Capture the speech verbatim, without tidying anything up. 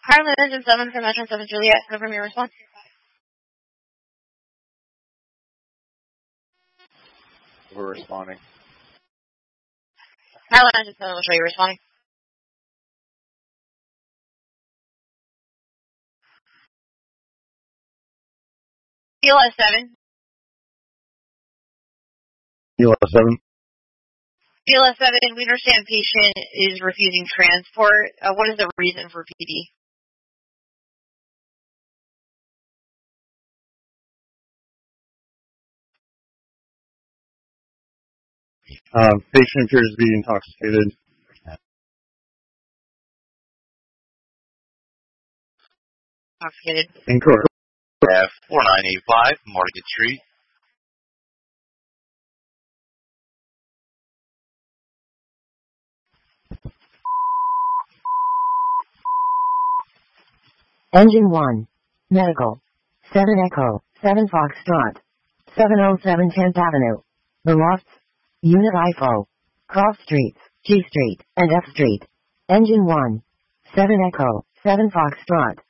Pilot Engine seven from Metro seven Juliet. Confirm your response. We're responding. Pilot Engine seven will show you responding. P L S seven. P L S seven. P L S seven, we understand patient is refusing transport. Uh, what is the reason for P D? Uh, patient appears to be intoxicated. Intoxicated. Incorrect. F four nine eight five, Market Street. Engine one. Medical. seven Echo, seven Foxtrot. seven oh seven tenth Avenue. The Lofts. Unit I F O. Cross Streets, G Street, and F Street. Engine one. seven Echo, seven Foxtrot.